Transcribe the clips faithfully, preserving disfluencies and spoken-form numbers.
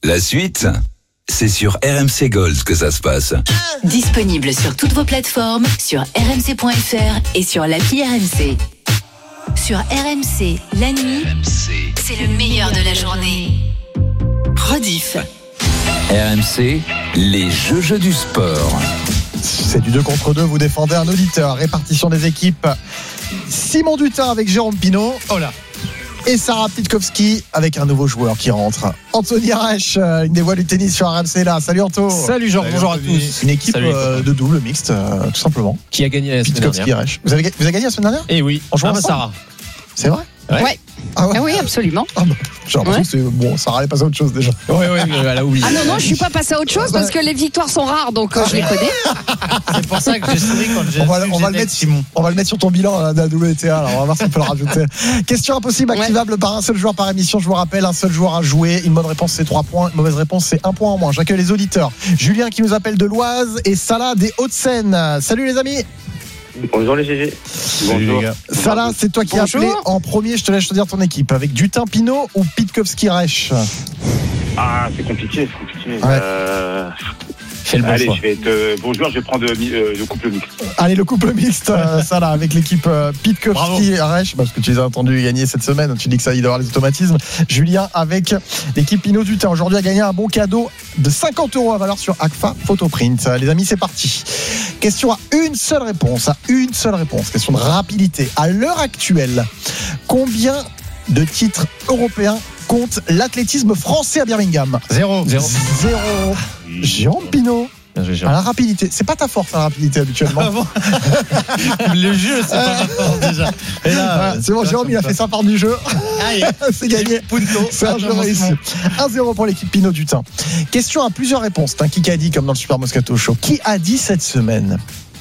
La suite, c'est sur R M C Gold que ça se passe. Disponible sur toutes vos plateformes, sur r m c point f r et sur l'appli R M C. Sur R M C, la nuit, R M C. c'est le meilleur de la journée. Rediff. R M C, les jeux jeux du sport. C'est du deux contre deux, vous défendez un auditeur. Répartition des équipes. Simon Dutin avec Jérôme Pinault. Oh là. Et Sarah Pitkowski avec un nouveau joueur qui rentre. Anthony Reich, une des voix du tennis sur R M C là. Salut Anto. Salut Jean, bonjour à tous. Une équipe euh, de double mixte, euh, tout simplement. Qui a gagné la semaine Pitkowski dernière. Reich. Vous avez, vous avez gagné la semaine dernière ? Eh oui, en jouant ah bah ensemble. Sarah. C'est vrai ? Ouais. Ouais. Ah ouais. Ah oui, absolument. Ah bah, j'ai l'impression Ouais. que c'est bon, Sarah allait passer à autre chose déjà. Ouais, ouais, elle a oublié. Ah non, non, je suis pas passée à autre chose parce que les victoires sont rares, donc euh, je les connais. C'est pour ça que j'ai souri quand j'ai On va, su que on va le j'étais mettre, Simon. on va le mettre sur ton bilan hein, de la W T A. Alors on va voir si on peut le rajouter. Question impossible, activable par un seul joueur par émission. Je vous rappelle, un seul joueur à jouer. Une bonne réponse, c'est trois points. Une mauvaise réponse, c'est un point en moins. J'accueille les auditeurs. Julien qui nous appelle de l'Oise et Salah des Hauts-de-Seine. Salut les amis. Bonjour les G G. Bonjour. les gars. Salah, c'est toi qui as Bonjour. appelé en premier. Je te laisse choisir ton équipe. Avec Dutin Pinault ou Pitkowski Reich. Ah, c'est compliqué, c'est compliqué. Ouais. Euh, Fais le bon allez, choix. je vais être euh, bon joueur, je vais prendre euh, le couple mixte. Allez, le couple mixte, euh, ça là, avec l'équipe euh, Pitkowski Reich, parce que tu les as entendus gagner cette semaine. Tu dis que ça, il doit y avoir les automatismes. Julien avec l'équipe Pinault Dutin. Aujourd'hui, a gagné un bon cadeau de cinquante euros à valeur sur Agfa Photoprint. Les amis, c'est parti. Question à une seule réponse. À une seule réponse. Question de rapidité. À l'heure actuelle, combien de titres européens compte l'athlétisme français à Birmingham ? Zéro. Zéro. Zéro. Jérôme Pinault. Bien joué, À Jérôme. la rapidité. C'est pas ta force, la rapidité, habituellement. Ah bon Le jeu, c'est pas ma force déjà. Et là, Ouais, c'est bon, Jérôme, il a fait sa part du jeu. Aïe. C'est gagné. Punto. C'est un jeu réussi. un zéro pour l'équipe Pinault Dutin. Question à plusieurs réponses. T'as un qui a dit, comme dans le Super Moscato Show. Qui a dit cette semaine ?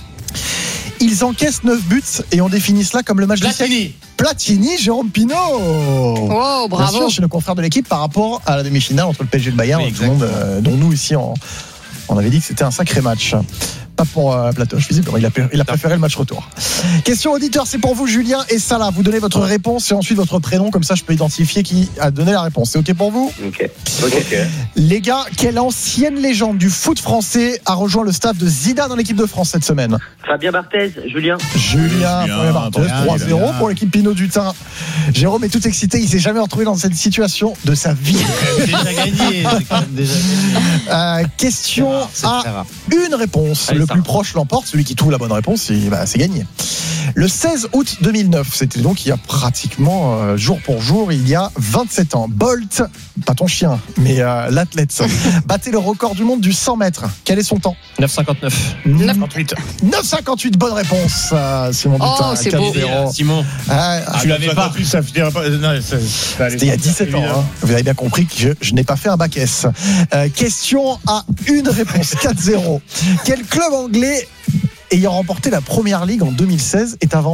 Ils encaissent neuf buts et on définit cela comme le match du siècle. Platini. Platini, Jérôme Pinault. Oh, Bien bravo. sûr, chez le confrère de l'équipe par rapport à la demi-finale entre le P S G et le Bayern, Oui, tout le monde, euh, dont nous ici, on, on avait dit que c'était un sacré match. Pas pour euh, Platoche, visiblement, il a, il a préféré le match retour. Question auditeur, c'est pour vous, Julien et Salah. Vous donnez votre réponse et ensuite votre prénom, comme ça je peux identifier qui a donné la réponse. C'est OK pour vous ? Ok. Ok. ok. Les gars, quelle ancienne légende du foot français a rejoint le staff de Zidane dans l'équipe de France cette semaine ? Fabien Barthez, Julien. Julien, Julien, Fabien Barthez, bien, trois zéro bien. pour l'équipe Pinault Dutin. Jérôme est tout excité, il s'est jamais retrouvé dans cette situation de sa vie. C'est déjà gagné. C'est quand même déjà gagné. Euh, question C'est à très rare. une réponse. Allez, le ça plus va. proche l'emporte. Celui qui trouve la bonne réponse, il- bah, c'est gagné. Le seize août deux mille neuf, c'était donc il y a pratiquement euh, jour pour jour, il y a vingt-sept ans. Bolt, pas ton chien, mais euh, l'athlète, battait le record du monde du cent mètres. Quel est son temps ? neuf cinquanteneuf. neuf cinquante-huit, bonne réponse, euh, Simon Oh, Dutin. c'est quatre beau. zéro. Simon, Ah, ah, tu l'avais pas. Ça finira pas. Non, ça- ça allait C'était il y a sortir, dix-sept ans. évidemment. Hein. Vous avez bien compris que je, je n'ai pas fait un bac S. Euh, question à une réponse, quatre zéro. Quel club anglais ayant remporté la Première Ligue en deux mille seize est à vendre ?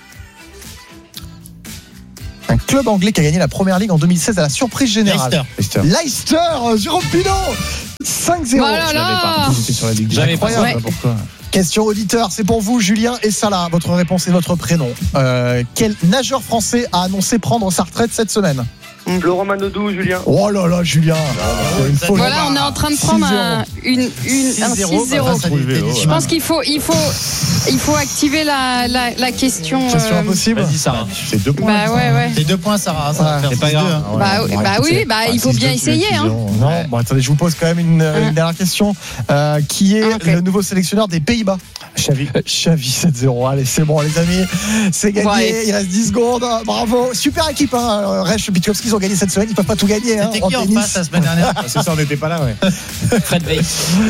Un club anglais qui a gagné la Première Ligue en deux mille seize à la surprise générale. Leicester. Leicester, Jérôme Pinault, cinq zéro. Oh là là. J'étais sur la Ligue des J'avais pas Incroyable, ça. je sais pas pourquoi. Question auditeur, c'est pour vous, Julien et Salah. Votre réponse et votre prénom. Euh, quel nageur français a annoncé prendre sa retraite cette semaine ? Florent Manodou, Julien. Oh là là, Julien. C'est une ça folie. Voilà, on est en train de prendre un, une, une, un six zéro. Je pense qu'il faut, il faut, il faut activer la, la, la question. Question euh, impossible. vas-y Sarah. C'est deux points. Bah ouais, ouais. C'est deux points, Sarah. Ça va Ouais. faire C'est pas six grave. deux, hein. Bah, oui, Ouais, bah écoutez, oui, bah, il faut bien essayer. Hein. Non, bon, attendez, je vous pose quand même une, une dernière question. Euh, qui est Ah, ok. le nouveau sélectionneur des Pays-Bas ? Xavi. Xavi sept zéro. Allez, c'est bon, les amis. C'est gagné. Bon, allez. Il reste dix secondes. Bravo. Super équipe. Hein. Reich, Pitkowski, ils ont gagné cette semaine. Ils peuvent pas tout gagner. Hein, C'était qui en tennis. face la semaine dernière Parce que ça, on n'était pas là, ouais. Fred Veil.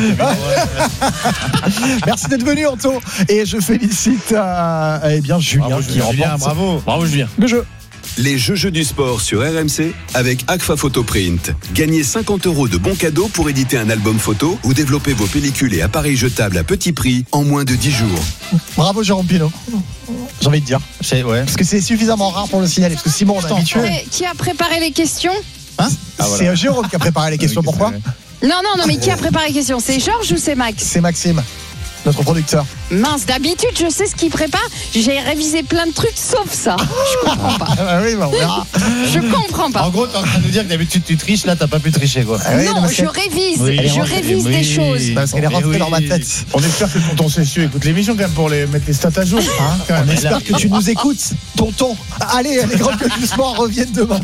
Merci d'être venu, Anto. Et je félicite euh, eh bien, Julien Bravo, qui Julien, remporte bravo. Bravo Julien. le jeu. Les jeux jeux du sport sur R M C avec Agfa Photoprint. Gagnez cinquante euros de bons cadeaux pour éditer un album photo ou développer vos pellicules et appareils jetables à petit prix en moins de dix jours. Bravo, Jérôme Pinault. J'ai envie de dire. C'est- ouais. Parce que c'est suffisamment rare pour le signaler. Parce que Simon, on est habitué. Mais qui a préparé les questions ? Ah, C'est voilà. euh, Jérôme qui a préparé les questions. Ah oui, Pourquoi ? c'est vrai. Non, non, non, mais qui a préparé les questions ? C'est Georges ou c'est Max ? C'est Maxime. notre producteur. Mince, d'habitude, je sais ce qu'il prépare. J'ai révisé plein de trucs sauf ça. Je comprends pas. Ah oui, bah on verra. Je comprends pas. En gros, t'es en train de nous dire que d'habitude tu triches, là t'as pas pu tricher quoi. Ah oui, non, mais je c'est- révise. Oui, je rentrée- révise oui. des choses. Parce qu'elle est Mais rentrée oui. dans ma tête. On espère que tonton Cessieux écoute l'émission quand même pour les mettre les stats à jour. Hein, quand même. On espère que tu nous écoutes, tonton. Allez, les grandes gueules du sport reviennent demain.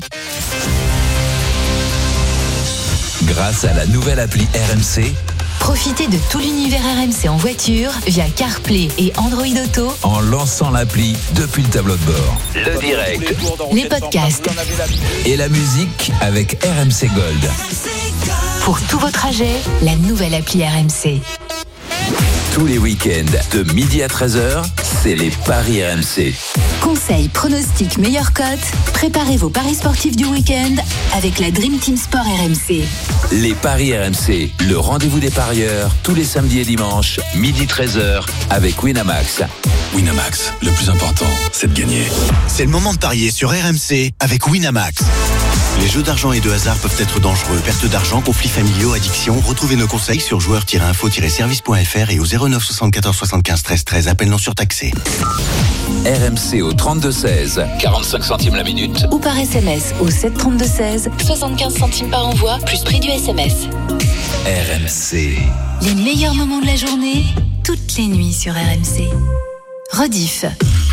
Grâce à la nouvelle appli R M C, Profitez de tout l'univers R M C en voiture via CarPlay et Android Auto, en lançant l'appli depuis le tableau de bord. Le direct les podcasts. et la musique avec R M C Gold. Pour tous vos trajets, la nouvelle appli R M C. Tous les week-ends, de midi à treize heures, c'est les paris R M C. Conseils, pronostics, meilleures cotes. Préparez vos paris sportifs du week-end avec la Dream Team Sport R M C. Les paris R M C, le rendez-vous des parieurs, tous les samedis et dimanches, midi treize heures, avec Winamax. Winamax, le plus important, c'est de gagner. C'est le moment de parier sur R M C avec Winamax. Les jeux d'argent et de hasard peuvent être dangereux. Perte d'argent, conflits familiaux, addiction. Retrouvez nos conseils sur joueurs tiret info tiret service point f r et au zéro neuf soixante-quatorze soixante-quinze treize treize. Appel non surtaxé. R M C au trente-deux seize, quarante-cinq centimes la minute. Ou par S M S au sept trente-deux seize, soixante-quinze centimes par envoi, plus prix du S M S. R M C. Les meilleurs moments de la journée, toutes les nuits sur R M C. Rediff.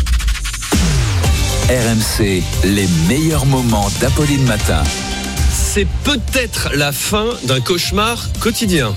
R M C, les meilleurs moments d'Apolline Matin. C'est peut-être la fin d'un cauchemar quotidien.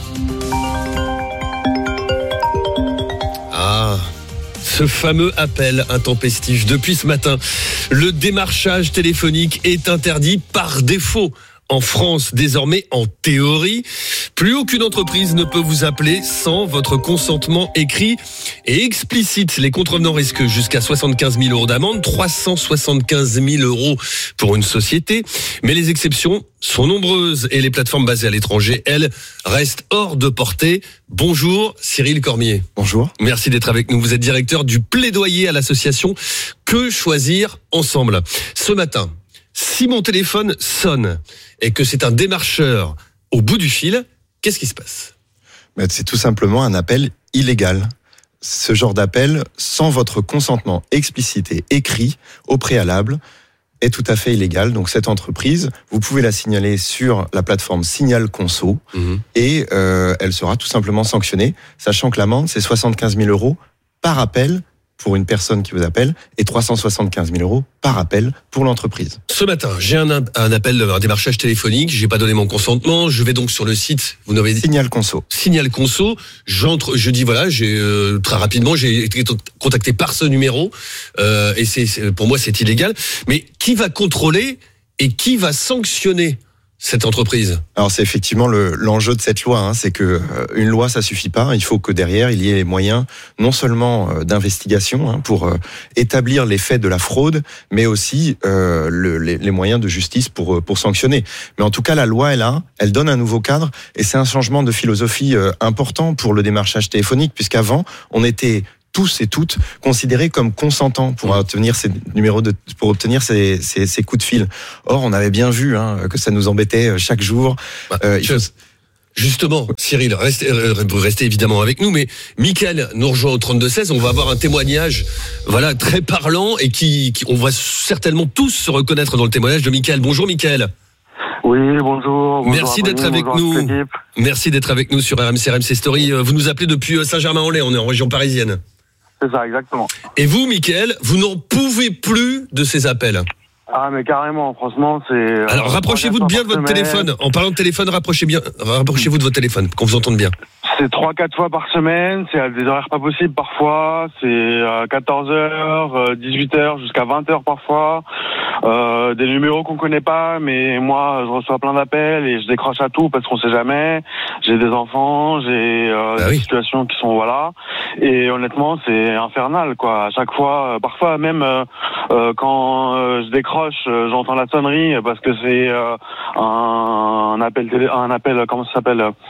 Ah, ce fameux appel intempestif. Depuis ce matin, le démarchage téléphonique est interdit par défaut. En France, désormais, en théorie, plus aucune entreprise ne peut vous appeler sans votre consentement écrit et explicite. Les contrevenants risquent jusqu'à soixante-quinze mille euros d'amende, trois cent soixante-quinze mille euros pour une société. Mais les exceptions sont nombreuses et les plateformes basées à l'étranger, elles, restent hors de portée. Bonjour, Cyril Cormier. Bonjour. Merci d'être avec nous. Vous êtes directeur du plaidoyer à l'association Que Choisir Ensemble. Ce matin, si mon téléphone sonne et que c'est un démarcheur au bout du fil, qu'est-ce qui se passe ? C'est tout simplement un appel illégal. Ce genre d'appel, sans votre consentement explicite et écrit au préalable, est tout à fait illégal. Donc cette entreprise, vous pouvez la signaler sur la plateforme Signal Conso mmh. et euh, elle sera tout simplement sanctionnée, sachant que l'amende, c'est soixante-quinze mille euros par appel pour une personne qui vous appelle et trois cent soixante-quinze mille euros par appel pour l'entreprise. Ce matin, j'ai un, un appel, un démarchage téléphonique, j'ai pas donné mon consentement, je vais donc sur le site, vous n'avez dit Signal Conso. Signal Conso, j'entre, je dis voilà, j'ai euh, très rapidement, j'ai été contacté par ce numéro euh, et c'est, c'est pour moi c'est illégal. Mais qui va contrôler et qui va sanctionner cette entreprise? Alors c'est effectivement le, l'enjeu de cette loi, hein, c'est que euh, une loi ça suffit pas, il faut que derrière il y ait les moyens non seulement euh, d'investigation hein, pour euh, établir les faits de la fraude, mais aussi euh, le, les, les moyens de justice pour pour sanctionner. Mais en tout cas la loi est là, elle donne un nouveau cadre et c'est un changement de philosophie euh, important pour le démarchage téléphonique, puisqu'avant on était tous et toutes considérés comme consentants pour obtenir ces numéros de, pour obtenir ces, ces, ces coups de fil. Or, on avait bien vu hein, que ça nous embêtait chaque jour. Bah, euh, il faut... Justement, Cyril, restez, restez évidemment avec nous, mais Mickaël nous rejoint au trente-deux seize. On va avoir un témoignage, voilà, très parlant et qui, qui, on va certainement tous se reconnaître dans le témoignage de Mickaël. Bonjour, Mickaël. Oui, bonjour. bonjour Merci d'être avec nous. Merci d'être avec nous sur R M C, R M C Story. Vous nous appelez depuis Saint-Germain-en-Laye. On est en région parisienne. C'est ça, exactement. Et vous, Mickaël, vous n'en pouvez plus de ces appels? Ah, mais carrément, franchement, c'est... Alors, rapprochez-vous bien de votre téléphone. En parlant de téléphone, rapprochez bien, rapprochez-vous de votre téléphone, qu'on vous entende bien. C'est trois quatre fois par semaine, c'est à des horaires pas possibles parfois, c'est à quatorze heures, dix-huit heures, jusqu'à vingt heures parfois. Euh, des numéros qu'on connaît pas, mais moi, je reçois plein d'appels et je décroche à tout parce qu'on sait jamais. J'ai des enfants, j'ai euh, ah des oui. situations qui sont, voilà. Et honnêtement, c'est infernal, quoi. À chaque fois, parfois même euh, euh, quand euh, je décroche, euh, j'entends la sonnerie parce que c'est euh, un, un appel télé, un appel, comment ça s'appelle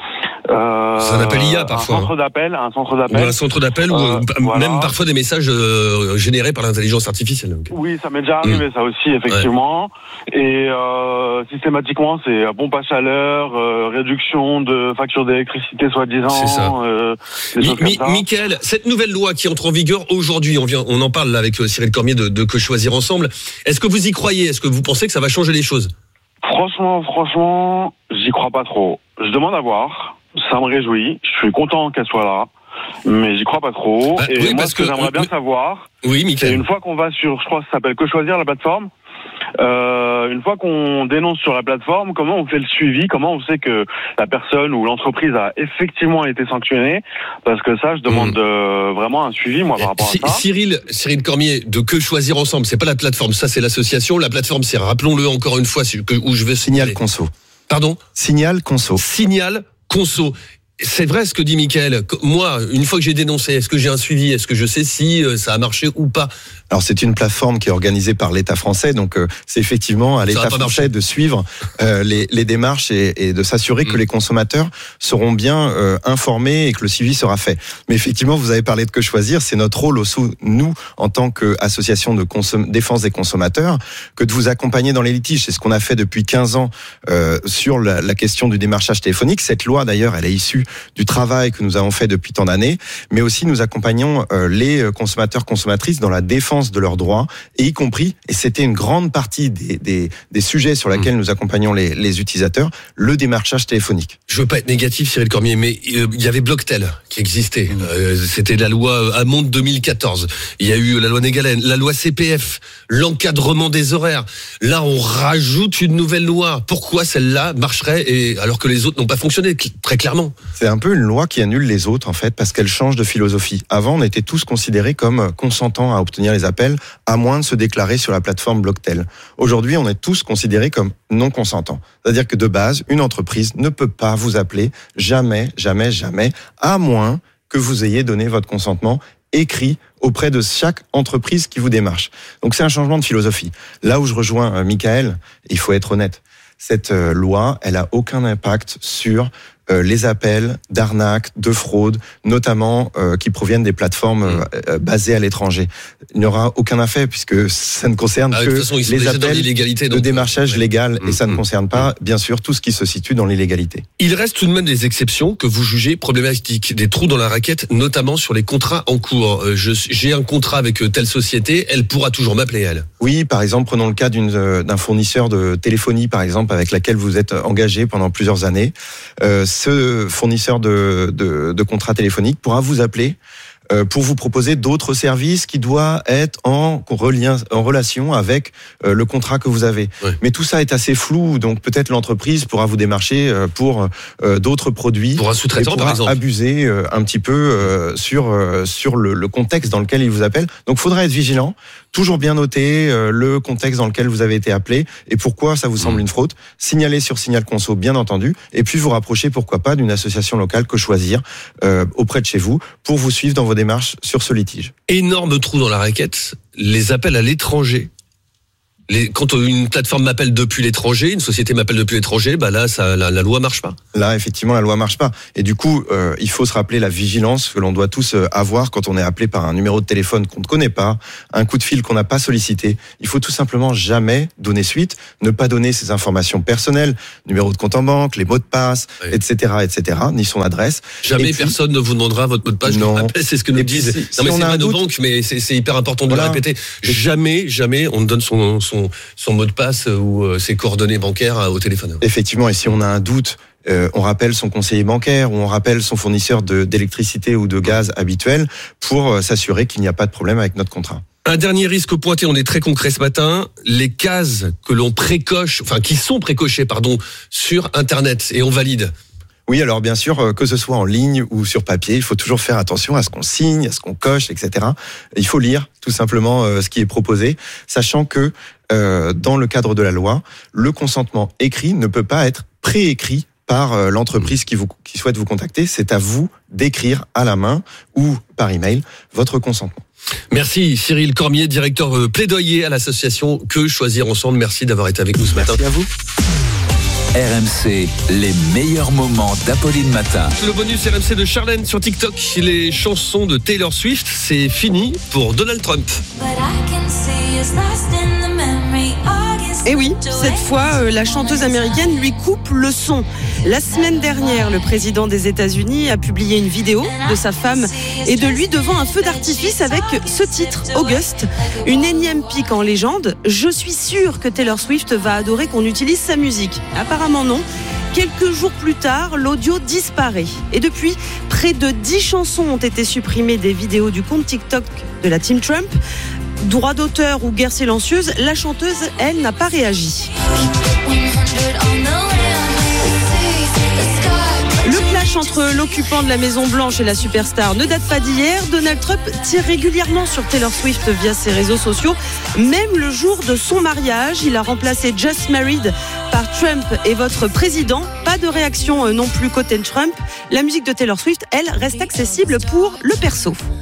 Euh, C'est un appel I A parfois. Un centre d'appel, un centre d'appel. Ou un centre d'appel, Euh, ou voilà. même parfois des messages euh, générés par l'intelligence artificielle. Donc. Oui, ça m'est déjà arrivé, Mmh. ça aussi, effectivement. Et euh, systématiquement, c'est pompe à chaleur, euh, réduction de facture d'électricité, soi-disant. C'est ça. Euh, des Mi- choses comme Mi- ça. Mickaël, cette nouvelle loi qui entre en vigueur aujourd'hui, on, vient, on en parle là avec euh, Cyril Cormier de, de Que Choisir Ensemble. Est-ce que vous y croyez ? Est-ce que vous pensez que ça va changer les choses ? Franchement, franchement, j'y crois pas trop. Je demande à voir. Ça me réjouit. Je suis content qu'elle soit là. Mais j'y crois pas trop. Bah, et oui, moi, parce ce que, que- j'aimerais bien oui. savoir, Oui, c'est Mickaël. une fois qu'on va sur, je crois que ça s'appelle Que Choisir, la plateforme. Euh, une fois qu'on dénonce sur la plateforme, comment on fait le suivi? Comment on sait que la personne ou l'entreprise a effectivement été sanctionnée? Parce que ça, je demande Mmh. euh, vraiment un suivi, moi, par rapport Si- à ça. Cyril, Cyril Cormier, de Que Choisir Ensemble, c'est pas la plateforme, ça c'est l'association. La plateforme, c'est, rappelons-le encore une fois, c'est que- où je vais Signal signaler. Conso. Pardon ? Signal Conso. Signal Conso. C'est vrai ce que dit Mickaël. Moi, une fois que j'ai dénoncé, est-ce que j'ai un suivi ? Est-ce que je sais si euh, ça a marché ou pas ? Alors c'est une plateforme qui est organisée par l'État français, donc euh, c'est effectivement à Ça l'État va pas français marcher. de suivre euh, les, les démarches et, et de s'assurer Mm. que les consommateurs seront bien euh, informés et que le suivi sera fait. Mais effectivement, vous avez parlé de Que Choisir, c'est notre rôle aussi, nous, en tant qu'association de consom- défense des consommateurs, que de vous accompagner dans les litiges. C'est ce qu'on a fait depuis quinze ans euh, sur la, la question du démarchage téléphonique. Cette loi, d'ailleurs, elle est issue du travail que nous avons fait depuis tant d'années, mais aussi nous accompagnons euh, les consommateurs, consommatrices dans la défense de leurs droits, et y compris, et c'était une grande partie des, des, des sujets sur lesquels nous accompagnons les, les utilisateurs, le démarchage téléphonique. Je veux pas être négatif, Cyril Cormier, mais euh, il y avait Blocktel qui existait. Euh, c'était la loi Hamon deux mille quatorze. Il y a eu la loi Négalen, la loi C P F, l'encadrement des horaires. Là, on rajoute une nouvelle loi. Pourquoi celle-là marcherait et alors que les autres n'ont pas fonctionné, cl- très clairement? C'est un peu une loi qui annule les autres, en fait, parce qu'elle change de philosophie. Avant, on était tous considérés comme consentants à obtenir les appels, à moins de se déclarer sur la plateforme Blocktel. Aujourd'hui, on est tous considérés comme non consentants. C'est-à-dire que de base, une entreprise ne peut pas vous appeler jamais, jamais, jamais, à moins que vous ayez donné votre consentement écrit auprès de chaque entreprise qui vous démarche. Donc c'est un changement de philosophie. Là où je rejoins euh, Mickaël, il faut être honnête, cette euh, loi, elle a aucun impact sur euh, les appels d'arnaque, de fraude, notamment euh, qui proviennent des plateformes euh, euh, basées à l'étranger. Il n'y aura aucun effet puisque ça ne concerne Ah, de que toute façon, ils sont les déjà dans appels l'illégalité, de donc, démarchage ouais. légal et Mmh, ça ne mmh. concerne pas, bien sûr, tout ce qui se situe dans l'illégalité. Il reste tout de même des exceptions que vous jugez problématiques, des trous dans la raquette, notamment sur les contrats en cours. Euh, je, j'ai un contrat avec euh, telle société, elle pourra toujours m'appeler, elle. Oui, par exemple, prenons le cas d'une, euh, d'un fournisseur de téléphonie, par exemple, avec laquelle vous êtes engagé pendant plusieurs années. Euh, ce fournisseur de, de, de contrat téléphonique pourra vous appeler euh, pour vous proposer d'autres services qui doivent être en, relien, en relation avec euh, le contrat que vous avez. Ouais. Mais tout ça est assez flou, donc peut-être l'entreprise pourra vous démarcher euh, pour euh, d'autres produits. Pour un sous-traitant, et pourra par exemple. abuser euh, un petit peu euh, sur, euh, sur le, le contexte dans lequel il vous appelle. Donc il faudra être vigilant. Toujours bien noter euh, le contexte dans lequel vous avez été appelé et pourquoi ça vous semble une fraude. Signaler sur Signal Conso, bien entendu, et puis vous rapprocher, pourquoi pas, d'une association locale Que Choisir euh, auprès de chez vous pour vous suivre dans vos démarches sur ce litige. Énorme trou dans la raquette, les appels à l'étranger. Les, quand une plateforme m'appelle depuis l'étranger, une société m'appelle depuis l'étranger, bah là, ça, la, la loi marche pas. Là, effectivement, la loi marche pas. Et du coup, euh, il faut se rappeler la vigilance que l'on doit tous avoir quand on est appelé par un numéro de téléphone qu'on ne connaît pas, un coup de fil qu'on n'a pas sollicité. Il faut tout simplement jamais donner suite, ne pas donner ses informations personnelles, numéro de compte en banque, les mots de passe, Oui. et cetera, et cetera, ni son adresse. Jamais Et puis- personne ne vous demandera votre mot de passe. Je Non. vous rappelle, c'est ce que nous Et puis, disent. si- non, si mais on c'est a pas un nos doute- banques, mais c'est, c'est hyper important de Voilà. le répéter. Jamais, jamais, on ne donne son, son, son mot de passe ou euh, ses coordonnées bancaires euh, au téléphone. Effectivement, et si on a un doute, euh, on rappelle son conseiller bancaire ou on rappelle son fournisseur de, d'électricité ou de gaz habituel pour euh, s'assurer qu'il n'y a pas de problème avec notre contrat. Un dernier risque pointé, on est très concret ce matin, les cases que l'on précoche, enfin qui sont précochées, pardon, sur Internet et on valide. Oui, alors bien sûr, euh, que ce soit en ligne ou sur papier, il faut toujours faire attention à ce qu'on signe, à ce qu'on coche, et cetera. Il faut lire tout simplement euh, ce qui est proposé, sachant que euh, dans le cadre de la loi, le consentement écrit ne peut pas être préécrit par euh, l'entreprise qui, vous, qui souhaite vous contacter. C'est à vous d'écrire à la main ou par email votre consentement. Merci Cyril Cormier, directeur euh, plaidoyer à l'association Que Choisir Ensemble. Merci d'avoir été avec nous ce matin. Merci à vous. R M C, les meilleurs moments d'Apolline Matin. Le bonus R M C de Charlène sur TikTok, les chansons de Taylor Swift, c'est fini pour Donald Trump. Et oui, cette fois, euh, la chanteuse américaine lui coupe le son. La semaine dernière, le président des États-Unis a publié une vidéo de sa femme et de lui devant un feu d'artifice avec ce titre, August. Une énième pique en légende. Je suis sûre que Taylor Swift va adorer qu'on utilise sa musique. Apparemment non. Quelques jours plus tard, l'audio disparaît. Et depuis, près de dix chansons ont été supprimées des vidéos du compte TikTok de la Team Trump. Droit d'auteur ou guerre silencieuse, la chanteuse, elle, n'a pas réagi. Le clash entre l'occupant de la Maison Blanche et la superstar ne date pas d'hier. Donald Trump tire régulièrement sur Taylor Swift via ses réseaux sociaux. Même le jour de son mariage, il a remplacé Just Married par Trump est votre président. Pas de réaction non plus côté Trump. La musique de Taylor Swift, elle, reste accessible pour le perso.